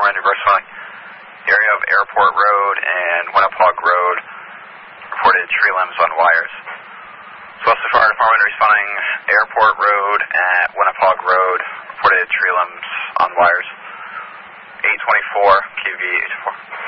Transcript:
Department responding. Area of Airport Road and Winnapaug Road reported tree limbs on wires. Western Fire Department responding. Airport Road at Winnapaug Road reported tree limbs on wires. 824 QV 824.